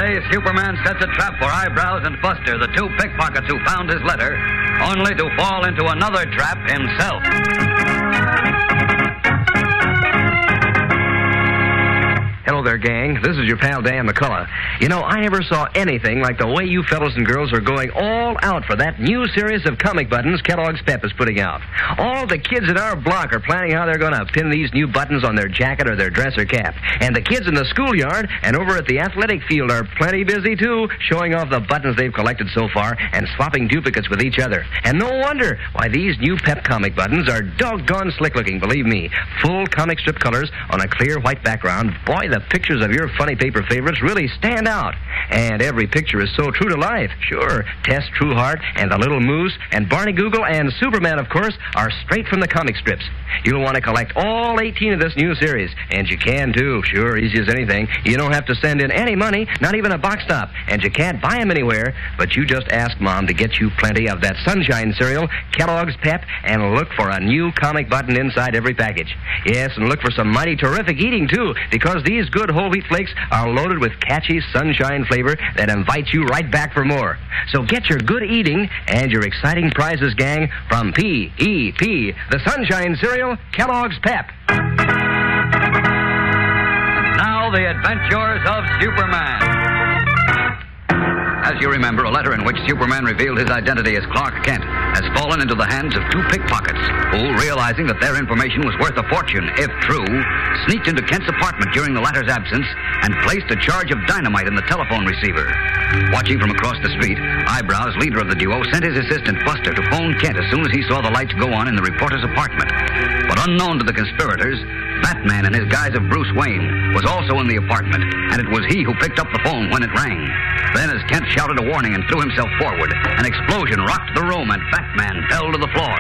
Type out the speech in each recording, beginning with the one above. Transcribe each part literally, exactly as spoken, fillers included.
day, Superman sets a trap for Eyebrows and Buster, the two pickpockets who found his letter, only to fall into another trap himself. Hello there, gang. This is your pal Dan McCullough. You know, I never saw anything like the way you fellows and girls are going all out for that new series of comic buttons Kellogg's Pep is putting out. All the kids at our block are planning how they're going to pin these new buttons on their jacket or their dress or cap. And the kids in the schoolyard and over at the athletic field are plenty busy, too, showing off the buttons they've collected so far and swapping duplicates with each other. And no wonder why these new Pep comic buttons are doggone slick-looking, believe me. Full comic strip colors on a clear white background. Boy, the pictures of your funny paper favorites really stand out. And every picture is so true to life. Sure, Tess Trueheart and the Little Moose and Barney Google and Superman, of course, are straight from the comic strips. You'll want to collect all eighteen of this new series. And you can, too. Sure, easy as anything. You don't have to send in any money, not even a box stop. And you can't buy them anywhere, but you just ask Mom to get you plenty of that Sunshine cereal, Kellogg's Pep, and look for a new comic button inside every package. Yes, and look for some mighty terrific eating, too, because these good whole wheat flakes are loaded with catchy Sunshine flavor that invites you right back for more. So get your good eating and your exciting prizes, gang, from P E P, the Sunshine cereal, Kellogg's Pep. Now the adventures of Superman. As you remember, a letter in which Superman revealed his identity as Clark Kent has fallen into the hands of two pickpockets who, realizing that their information was worth a fortune, if true, sneaked into Kent's apartment during the latter's absence and placed a charge of dynamite in the telephone receiver. Watching from across the street, Eyebrows, leader of the duo, sent his assistant Buster to phone Kent as soon as he saw the lights go on in the reporter's apartment. But unknown to the conspirators, Batman, in his guise of Bruce Wayne, was also in the apartment, and it was he who picked up the phone when it rang. Then, as Kent shouted a warning and threw himself forward, an explosion rocked the room and Batman fell to the floor.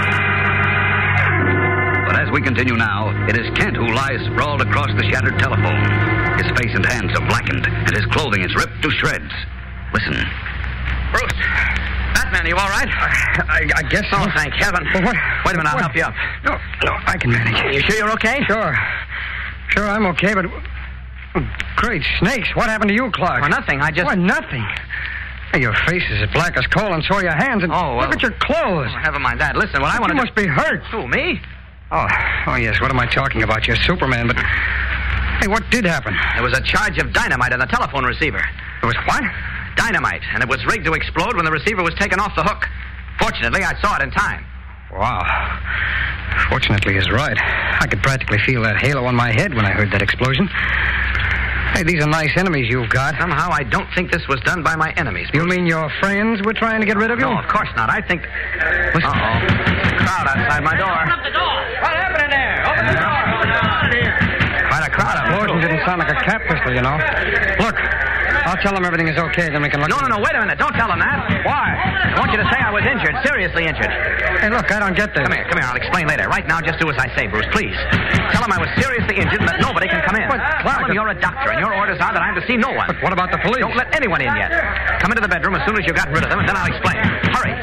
But as we continue now, it is Kent who lies sprawled across the shattered telephone. His face and hands are blackened, and his clothing is ripped to shreds. Listen. Bruce! Batman, are you all right? I, I guess so. Oh, thank heaven. Well, what? Wait a minute, I'll what? help you up. No, no, I can manage. You sure you're okay? Sure. Sure, I'm okay, but... Oh, great snakes. What happened to you, Clark? Oh, nothing. I just... What, nothing? Hey, your face is as black as coal, and so are your hands, and Oh, well... look at your clothes. Oh, never mind that. Listen, what I want to You do... must be hurt. Who, me? Oh, oh, yes, what am I talking about? You're Superman, but... Hey, what did happen? There was a charge of dynamite on the telephone receiver. There was what? Dynamite, and it was rigged to explode when the receiver was taken off the hook. Fortunately, I saw it in time. Wow. Fortunately is right. I could practically feel that halo on my head when I heard that explosion. Hey, these are nice enemies you've got. Somehow, I don't think this was done by my enemies. You mean your friends were trying to get rid of you? No, of course not. I think... Listen. Uh-oh. There's a crowd outside my door. Open up the door. What happened in there? Open the door. Quite a crowd out Explosion didn't sound like a cat pistol, you know. Look, I'll tell them everything is okay, then we can look... No, no, no, wait a minute. Don't tell them that. Why? I want you to say I was injured, seriously injured. Hey, look, I don't get this. Come here, come here. I'll explain later. Right now, just do as I say, Bruce, please. Tell them I was seriously injured and that nobody can come in. But, Clark... Tell them you're a doctor and your orders are that I'm to see no one. But what about the police? Don't let anyone in yet. Come into the bedroom as soon as you've gotten rid of them, and then I'll explain. Hurry.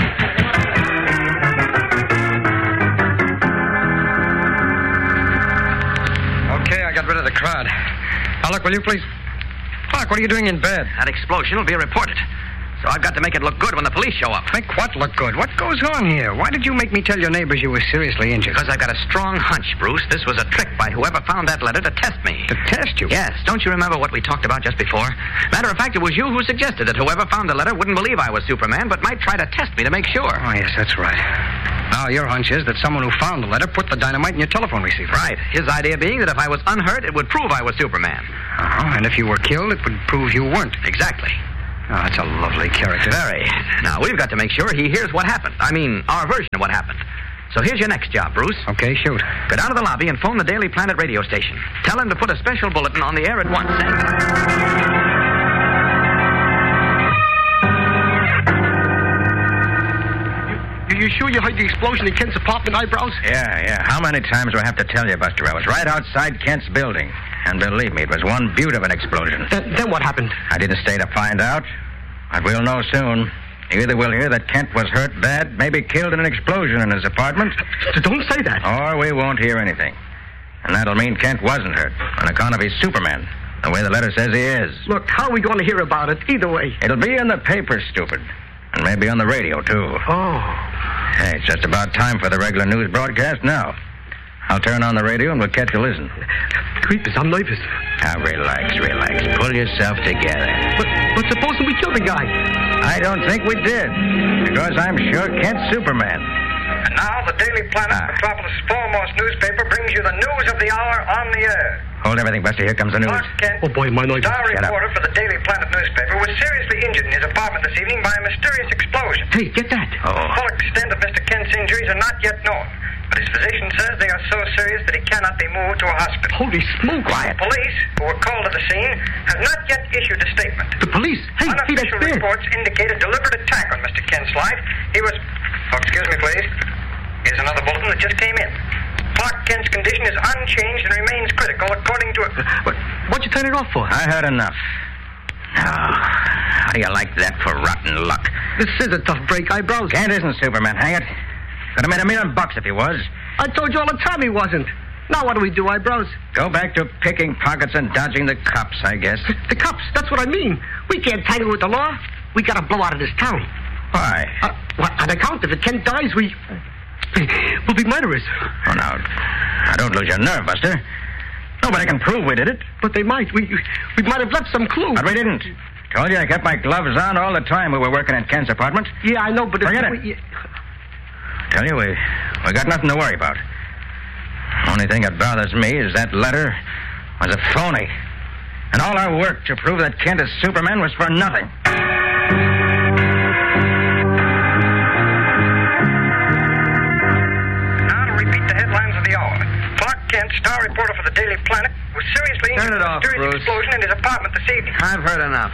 Okay, I got rid of the crowd. Now, look, will you please... Clark, what are you doing in bed? That explosion will be reported. So I've got to make it look good when the police show up. Make what look good? What goes on here? Why did you make me tell your neighbors you were seriously injured? Because I've got a strong hunch, Bruce. This was a trick by whoever found that letter to test me. To test you? Yes. Don't you remember what we talked about just before? Matter of fact, it was you who suggested that whoever found the letter wouldn't believe I was Superman, but might try to test me to make sure. Oh, yes, that's right. Now, your hunch is that someone who found the letter put the dynamite in your telephone receiver. Right. His idea being that if I was unhurt, it would prove I was Superman. Uh-huh. And if you were killed, it would prove you weren't. Exactly. Oh, that's a lovely character. Very. Now, we've got to make sure he hears what happened. I mean, our version of what happened. So here's your next job, Bruce. Okay, shoot. Go down to the lobby and phone the Daily Planet radio station. Tell them to put a special bulletin on the air at once saying... You sure you heard the explosion in Kent's apartment, Eyebrows? Yeah, yeah. How many times do I have to tell you, Buster? I was right outside Kent's building. And believe me, it was one beaut of an explosion. Then, then what happened? I didn't stay to find out. But we'll know soon. Either we'll hear that Kent was hurt bad, maybe killed in an explosion in his apartment. Don't say that. Or we won't hear anything. And that'll mean Kent wasn't hurt, on account of his Superman. The way the letter says he is. Look, how are we going to hear about it? Either way. It'll be in the paper, stupid. And maybe on the radio, too. Oh. Hey, it's just about time for the regular news broadcast now. I'll turn on the radio and we'll catch a listen. Creepers, I'm nervous. Now, relax, relax. Pull yourself together. But, but supposing we killed the guy? I don't think we did. Because I'm sure Kent's Superman. And now the Daily Planet, Ah. Metropolis' foremost newspaper, brings you the news of the hour on the air. Hold everything, Buster. Here comes the news. Clark Kent, Oh, boy, my nerves. star Shut up. reporter for the Daily Planet newspaper, was seriously injured in his apartment this evening by a mysterious explosion. Hey, get that. Oh. The full extent of Mister Kent's injuries are not yet known, but his physician says they are so serious that he cannot be moved to a hospital. Holy smoke. The police, who were called to the scene, have not yet issued a statement. The police. Hey, hey, that's Unofficial there. reports indicate a deliberate attack on Mister Kent's life. He was... Oh, excuse me, please. Here's another bulletin that just came in. Clark Kent's condition is unchanged and remains critical, according to... A... What, what'd you turn it off for? I heard enough. Oh, how do you like that for rotten luck? This is a tough break, eyebrows. Kent isn't Superman, hang it. Could have made a million bucks if he was. I told you all the time he wasn't. Now what do we do, eyebrows? Go back to picking pockets and dodging the cops, I guess. The cops, that's what I mean. We can't tangle with the law. We gotta blow out of this town. Why? Uh, well, on account of it, Kent dies, we... We'll be murderers. Oh, now, now, don't lose your nerve, Buster. Nobody can prove we did it. But they might. We we might have left some clue. But we didn't. Told you I kept my gloves on all the time we were working in Kent's apartment. Yeah, I know, but... if Forget it. we- Tell you, we, we got nothing to worry about. Only thing that bothers me is that letter was a phony. And all our work to prove that Kent is Superman was for nothing. Now to repeat the headlines of the hour. Clark Kent, star reporter for the Daily Planet, was seriously Turn injured it in a off, mysterious Bruce. explosion in his apartment this evening. I've heard enough.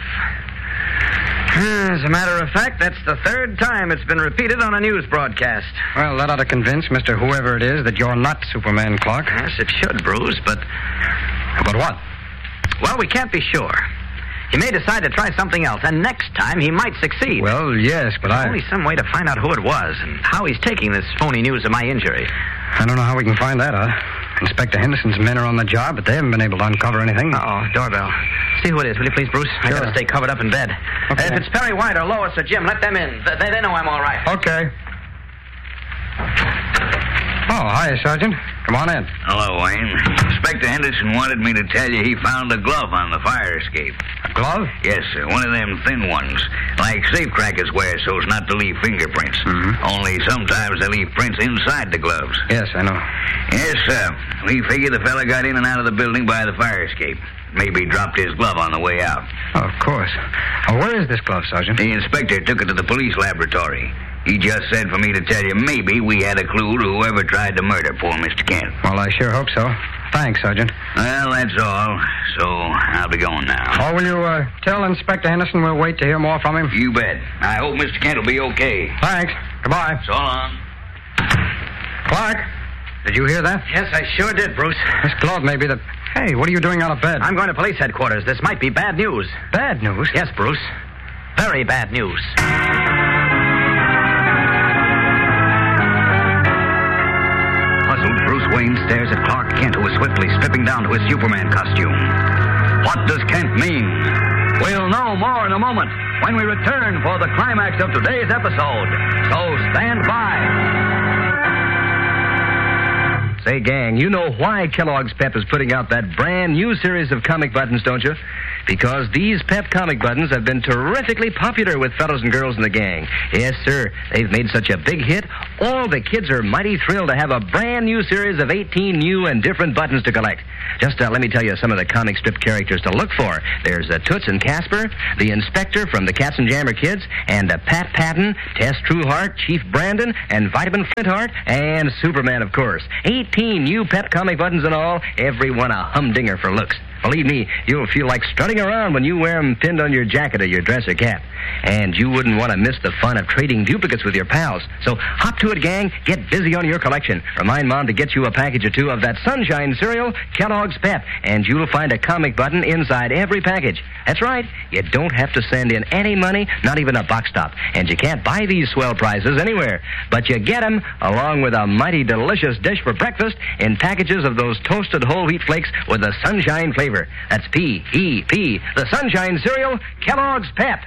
As a matter of fact, that's the third time it's been repeated on a news broadcast. Well, that ought to convince Mister Whoever it is that you're not Superman, Clark. Yes, it should, Bruce, but... But what? Well, we can't be sure. He may decide to try something else, and next time he might succeed. Well, yes, but There's I... only some way to find out who it was and how he's taking this phony news of my injury. I don't know how we can find that out. Inspector Henderson's men are on the job, but they haven't been able to uncover anything. Uh-oh, doorbell. See who it is, will you please, Bruce? I Sure. gotta stay covered up in bed. Okay. If it's Perry White or Lois or Jim, let them in. They, they know I'm all right. Okay. Oh, hi, Sergeant. Come on in. Hello, Wayne. Inspector Henderson wanted me to tell you he found a glove on the fire escape. A glove? Yes, sir. One of them thin ones. Like safecrackers wear so as not to leave fingerprints. Mhm. Only sometimes they leave prints inside the gloves. Yes, I know. Yes, sir. We figure the fella got in and out of the building by the fire escape. Maybe dropped his glove on the way out. Oh, of course. Oh, where is this glove, Sergeant? The inspector took it to the police laboratory. He just said for me to tell you maybe we had a clue to whoever tried to murder poor Mister Kent. Well, I sure hope so. Thanks, Sergeant. Well, that's all. So I'll be going now. Oh, will you uh, tell Inspector Henderson we'll wait to hear more from him? You bet. I hope Mister Kent will be okay. Thanks. Goodbye. So long. Clark, did you hear that? Yes, I sure did, Bruce. This glove may be the... Hey, what are you doing out of bed? I'm going to police headquarters. This might be bad news. Bad news? Yes, Bruce. Very bad news. Puzzled, Bruce Wayne stares at Clark Kent, who is swiftly stripping down to his Superman costume. What does Kent mean? We'll know more in a moment when we return for the climax of today's episode. So stand by. Say, gang, you know why Kellogg's Pep is putting out that brand new series of comic buttons, don't you? Because these Pep comic buttons have been terrifically popular with fellows and girls in the gang. Yes, sir. They've made such a big hit, all the kids are mighty thrilled to have a brand new series of eighteen new and different buttons to collect. Just uh, let me tell you some of the comic strip characters to look for. There's uh, Toots and Casper, the Inspector from the Cats and Jammer Kids, and uh, Pat Patton, Tess Trueheart, Chief Brandon, and Vitamin Flintheart, and Superman, of course. eighteen new Pep comic buttons in all, every one a humdinger for looks. Believe me, you'll feel like strutting around when you wear them pinned on your jacket or your dress or cap. And you wouldn't want to miss the fun of trading duplicates with your pals. So hop to it, gang. Get busy on your collection. Remind Mom to get you a package or two of that Sunshine cereal, Kellogg's Pep, and you'll find a comic button inside every package. That's right. You don't have to send in any money, not even a box top. And you can't buy these swell prizes anywhere. But you get them along with a mighty delicious dish for breakfast in packages of those toasted whole wheat flakes with the Sunshine flavor. flavor. That's P E P, the Sunshine Cereal, Kellogg's Pep.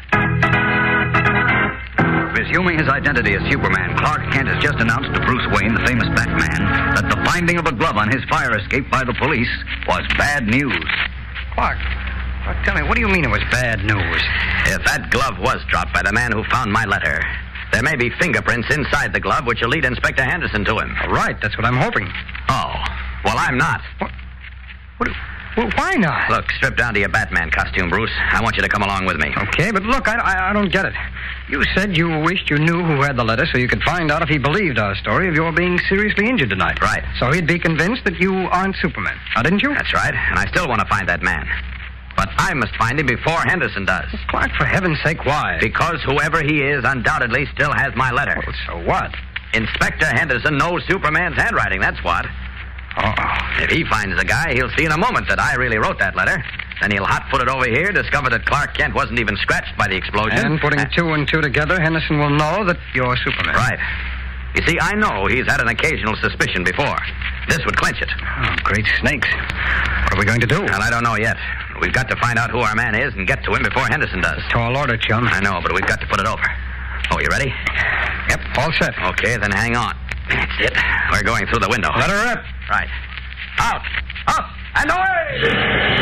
Resuming his identity as Superman, Clark Kent has just announced to Bruce Wayne, the famous Batman, that the finding of a glove on his fire escape by the police was bad news. Clark, Clark, tell me, what do you mean it was bad news? If that glove was dropped by the man who found my letter, there may be fingerprints inside the glove which will lead Inspector Henderson to him. Right, that's what I'm hoping. Oh, well, I'm not. What? What? Well, why not? Look, strip down to your Batman costume, Bruce. I want you to come along with me. Okay, but look, I, I, I don't get it. You said you wished you knew who had the letter so you could find out if he believed our story of your being seriously injured tonight. Right. So he'd be convinced that you aren't Superman. Now, didn't you? That's right, and I still want to find that man. But I must find him before Henderson does. Well, Clark, for heaven's sake, why? Because whoever he is undoubtedly still has my letter. Well, so what? Inspector Henderson knows Superman's handwriting, that's what. Oh. If he finds the guy, he'll see in a moment that I really wrote that letter. Then he'll hot-foot it over here, discover that Clark Kent wasn't even scratched by the explosion. And putting uh, two and two together, Henderson will know that you're Superman. Right. You see, I know he's had an occasional suspicion before. This would clinch it. Oh, great snakes. What are we going to do? Well, I don't know yet. We've got to find out who our man is and get to him before Henderson does. Tall order, chum. I know, but we've got to put it over. Oh, you ready? Yep, all set. Okay, then hang on. That's it. We're going through the window. Let her rip. Right. Out! Up! And away!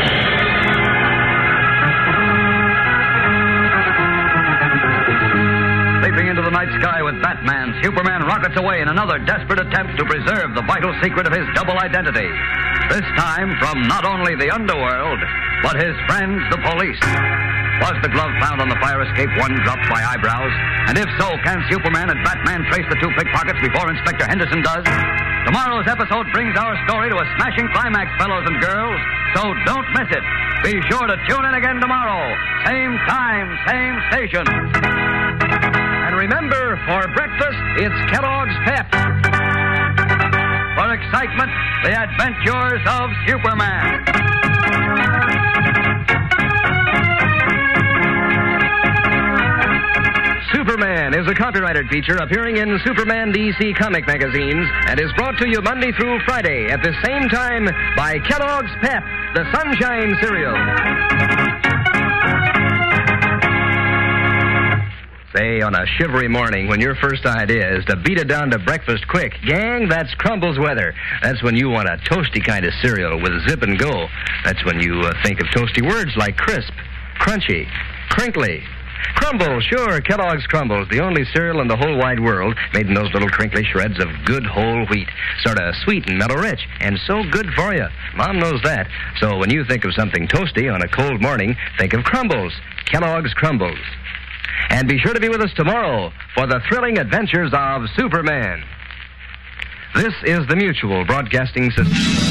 Leaping into the night sky with Batman, Superman rockets away in another desperate attempt to preserve the vital secret of his double identity. This time from not only the underworld, but his friends, the police. Was the glove found on the fire escape one dropped by Eyebrows? And if so, can Superman and Batman trace the two pickpockets before Inspector Henderson does? Tomorrow's episode brings our story to a smashing climax, fellows and girls, so don't miss it. Be sure to tune in again tomorrow. Same time, same station. And remember, for breakfast, it's Kellogg's Pep. For excitement, the adventures of Superman. Superman is a copyrighted feature appearing in Superman D C comic magazines and is brought to you Monday through Friday at the same time by Kellogg's Pep, the Sunshine Cereal. Say, on a shivery morning when your first idea is to beat it down to breakfast quick, gang, that's Crumbles weather. That's when you want a toasty kind of cereal with zip and go. That's when you uh, think of toasty words like crisp, crunchy, crinkly. Crumbles, sure, Kellogg's Crumbles, the only cereal in the whole wide world made in those little crinkly shreds of good whole wheat. Sort of sweet and mellow-rich, and so good for you. Mom knows that. So when you think of something toasty on a cold morning, think of Crumbles, Kellogg's Crumbles. And be sure to be with us tomorrow for the thrilling adventures of Superman. This is the Mutual Broadcasting System.